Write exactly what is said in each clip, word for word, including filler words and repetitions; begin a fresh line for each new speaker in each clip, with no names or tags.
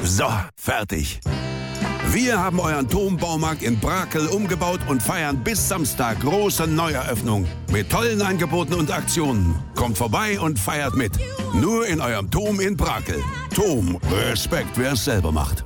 So, fertig. Wir haben euren Tom-Baumarkt in Brakel umgebaut und feiern bis Samstag große Neueröffnung. Mit tollen Angeboten und Aktionen. Kommt vorbei und feiert mit. Nur in eurem Tom in Brakel. Tom, Respekt, wer es selber macht.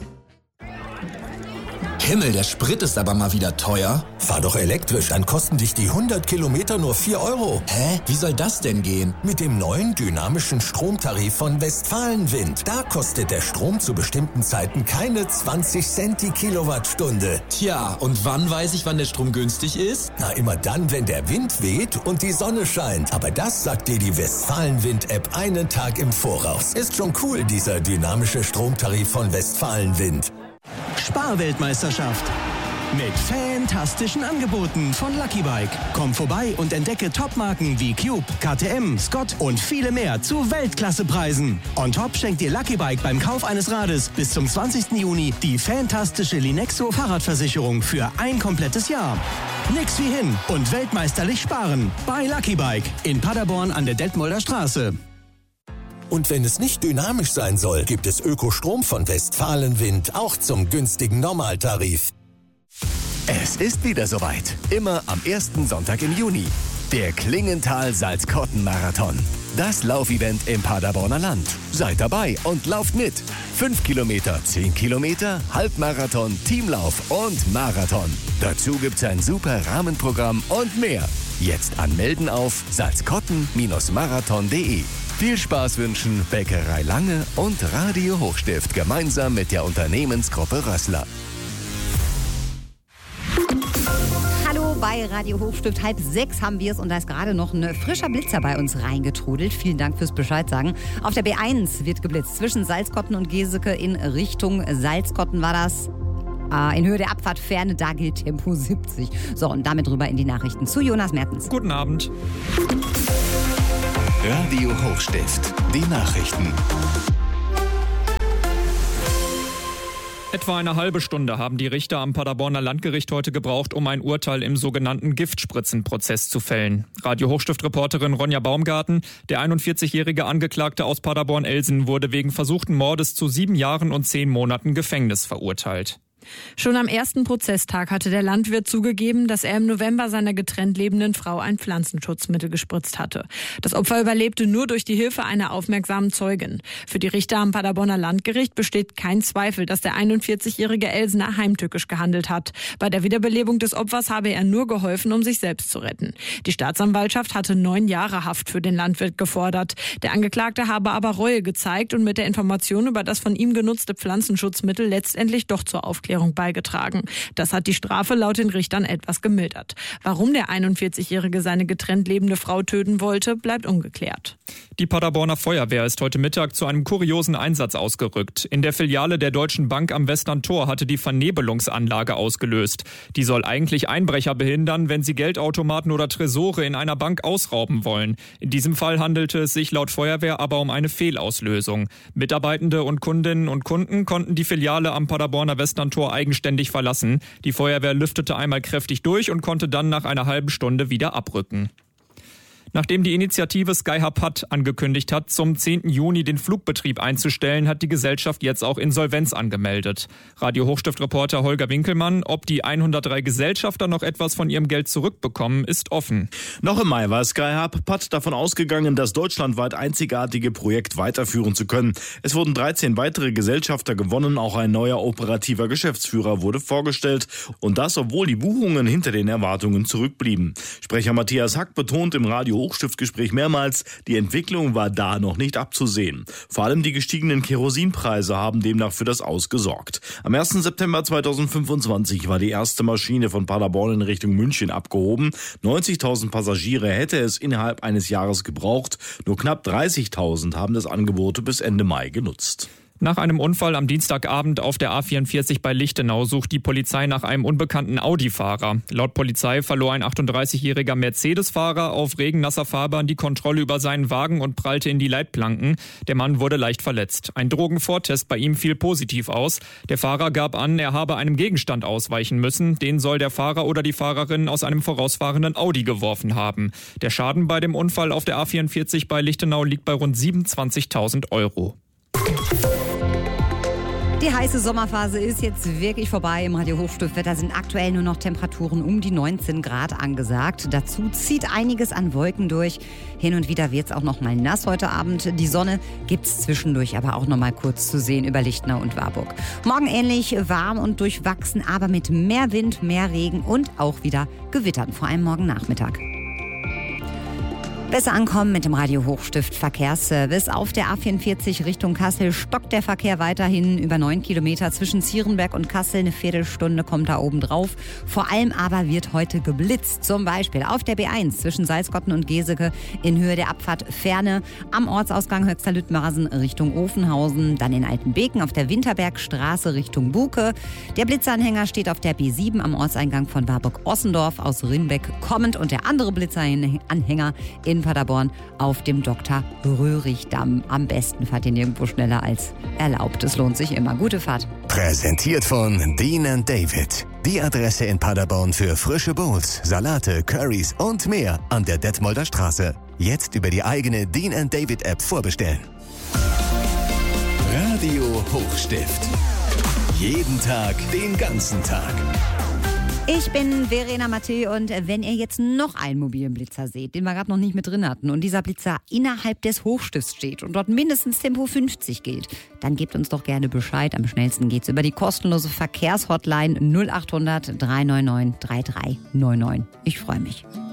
Himmel, der Sprit ist aber mal wieder teuer.
Fahr doch elektrisch, dann kosten dich die hundert Kilometer nur vier Euro.
Hä? Wie soll das denn gehen?
Mit dem neuen dynamischen Stromtarif von Westfalenwind. Da kostet der Strom zu bestimmten Zeiten keine zwanzig Cent die Kilowattstunde.
Tja, und wann weiß ich, wann der Strom günstig ist?
Na, immer dann, wenn der Wind weht und die Sonne scheint. Aber das sagt dir die Westfalenwind-App einen Tag im Voraus. Ist schon cool, dieser dynamische Stromtarif von Westfalenwind.
Sparweltmeisterschaft. Mit fantastischen Angeboten von Lucky Bike. Komm vorbei und entdecke Topmarken wie Cube, K T M, Scott und viele mehr zu Weltklassepreisen. On top schenkt dir Lucky Bike beim Kauf eines Rades bis zum zwanzigsten Juni die fantastische Linexo Fahrradversicherung für ein komplettes Jahr. Nix wie hin und weltmeisterlich sparen. Bei Lucky Bike in Paderborn an der Detmolder Straße.
Und wenn es nicht dynamisch sein soll, gibt es Ökostrom von Westfalenwind auch zum günstigen Normaltarif.
Es ist wieder soweit. Immer am ersten Sonntag im Juni. Der Klingenthal-Salzkotten-Marathon. Das Laufevent im Paderborner Land. Seid dabei und lauft mit. Fünf Kilometer, zehn Kilometer, Halbmarathon, Teamlauf und Marathon. Dazu gibt's ein super Rahmenprogramm und mehr. Jetzt anmelden auf salzkotten Marathon punkt de. Viel Spaß wünschen Bäckerei Lange und Radio Hochstift gemeinsam mit der Unternehmensgruppe Rössler.
Hallo bei Radio Hochstift. Halb sechs haben wir es und da ist gerade noch ein frischer Blitzer bei uns reingetrudelt. Vielen Dank fürs Bescheid sagen. Auf der B eins wird geblitzt. Zwischen Salzkotten und Geseke in Richtung Salzkotten war das. In Höhe der Abfahrt Ferne, da gilt Tempo siebzig. So, und damit rüber in die Nachrichten zu Jonas Mertens.
Guten Abend.
Radio Hochstift, die Nachrichten.
Etwa eine halbe Stunde haben die Richter am Paderborner Landgericht heute gebraucht, um ein Urteil im sogenannten Giftspritzenprozess zu fällen. Radio Hochstift-Reporterin Ronja Baumgarten, der einundvierzigjährige Angeklagte aus Paderborn-Elsen, wurde wegen versuchten Mordes zu sieben Jahren und zehn Monaten Gefängnis verurteilt.
Schon am ersten Prozesstag hatte der Landwirt zugegeben, dass er im November seiner getrennt lebenden Frau ein Pflanzenschutzmittel gespritzt hatte. Das Opfer überlebte nur durch die Hilfe einer aufmerksamen Zeugin. Für die Richter am Paderborner Landgericht besteht kein Zweifel, dass der einundvierzigjährige Elsener heimtückisch gehandelt hat. Bei der Wiederbelebung des Opfers habe er nur geholfen, um sich selbst zu retten. Die Staatsanwaltschaft hatte neun Jahre Haft für den Landwirt gefordert. Der Angeklagte habe aber Reue gezeigt und mit der Information über das von ihm genutzte Pflanzenschutzmittel letztendlich doch zur Aufklärung beigetragen. Das hat die Strafe laut den Richtern etwas gemildert. Warum der einundvierzigjährige seine getrennt lebende Frau töten wollte, bleibt ungeklärt.
Die Paderborner Feuerwehr ist heute Mittag zu einem kuriosen Einsatz ausgerückt. In der Filiale der Deutschen Bank am Westerntor hatte die Vernebelungsanlage ausgelöst. Die soll eigentlich Einbrecher behindern, wenn sie Geldautomaten oder Tresore in einer Bank ausrauben wollen. In diesem Fall handelte es sich laut Feuerwehr aber um eine Fehlauslösung. Mitarbeitende und Kundinnen und Kunden konnten die Filiale am Paderborner Westerntor eigenständig verlassen. Die Feuerwehr lüftete einmal kräftig durch und konnte dann nach einer halben Stunde wieder abrücken. Nachdem die Initiative SkyHub angekündigt hat, zum zehnten Juni den Flugbetrieb einzustellen, hat die Gesellschaft jetzt auch Insolvenz angemeldet. Radio Hochstift-Reporter Holger Winkelmann, ob die hundertdrei Gesellschafter noch etwas von ihrem Geld zurückbekommen, ist offen.
Noch im Mai war SkyHub davon ausgegangen, das deutschlandweit einzigartige Projekt weiterführen zu können. Es wurden dreizehn weitere Gesellschafter gewonnen, auch ein neuer operativer Geschäftsführer wurde vorgestellt. Und das, obwohl die Buchungen hinter den Erwartungen zurückblieben. Sprecher Matthias Hack betont im Radio Hochstiftgespräch mehrmals, die Entwicklung war da noch nicht abzusehen. Vor allem die gestiegenen Kerosinpreise haben demnach für das Aus gesorgt. Am ersten September zweitausendfünfundzwanzig war die erste Maschine von Paderborn in Richtung München abgehoben. neunzigtausend Passagiere hätte es innerhalb eines Jahres gebraucht. Nur knapp dreißigtausend haben das Angebot bis Ende Mai genutzt.
Nach einem Unfall am Dienstagabend auf der A vierundvierzig bei Lichtenau sucht die Polizei nach einem unbekannten Audi-Fahrer. Laut Polizei verlor ein achtunddreißigjähriger Mercedes-Fahrer auf regennasser Fahrbahn die Kontrolle über seinen Wagen und prallte in die Leitplanken. Der Mann wurde leicht verletzt. Ein Drogenvortest bei ihm fiel positiv aus. Der Fahrer gab an, er habe einem Gegenstand ausweichen müssen. Den soll der Fahrer oder die Fahrerin aus einem vorausfahrenden Audi geworfen haben. Der Schaden bei dem Unfall auf der A vierundvierzig bei Lichtenau liegt bei rund siebenundzwanzigtausend Euro.
Die heiße Sommerphase ist jetzt wirklich vorbei. Im Radio Hochstiftwetter sind aktuell nur noch Temperaturen um die neunzehn Grad angesagt. Dazu zieht einiges an Wolken durch. Hin und wieder wird es auch noch mal nass heute Abend. Die Sonne gibt es zwischendurch aber auch noch mal kurz zu sehen über Lichtner und Warburg. Morgen ähnlich warm und durchwachsen, aber mit mehr Wind, mehr Regen und auch wieder Gewittern, vor allem morgen Nachmittag. Besser ankommen mit dem Radio Hochstift Verkehrsservice. Auf der A vierundvierzig Richtung Kassel stockt der Verkehr weiterhin über neun Kilometer. Zwischen Zierenberg und Kassel eine Viertelstunde kommt da oben drauf. Vor allem aber wird heute geblitzt. Zum Beispiel auf der B eins zwischen Salzgotten und Geseke in Höhe der Abfahrt Ferne. Am Ortsausgang Höxter-Lüttmarsen Richtung Ofenhausen. Dann in Altenbeken auf der Winterbergstraße Richtung Buke. Der Blitzanhänger steht auf der B sieben am Ortseingang von Warburg-Ossendorf aus Rimbeck kommend. Und der andere Blitzanhänger in Paderborn auf dem Doktor Röhrig-Damm. Am besten fahrt ihr nirgendwo schneller als erlaubt. Es lohnt sich immer. Gute Fahrt.
Präsentiert von Dean and David. Die Adresse in Paderborn für frische Bowls, Salate, Currys und mehr an der Detmolder Straße. Jetzt über die eigene Dean and David App vorbestellen. Radio Hochstift. Jeden Tag, den ganzen Tag.
Ich bin Verena Mathé und wenn ihr jetzt noch einen mobilen Blitzer seht, den wir gerade noch nicht mit drin hatten und dieser Blitzer innerhalb des Hochstifts steht und dort mindestens Tempo fünfzig gilt, dann gebt uns doch gerne Bescheid. Am schnellsten geht's über die kostenlose Verkehrshotline null acht hundert drei neun neun drei drei neun neun. Ich freue mich.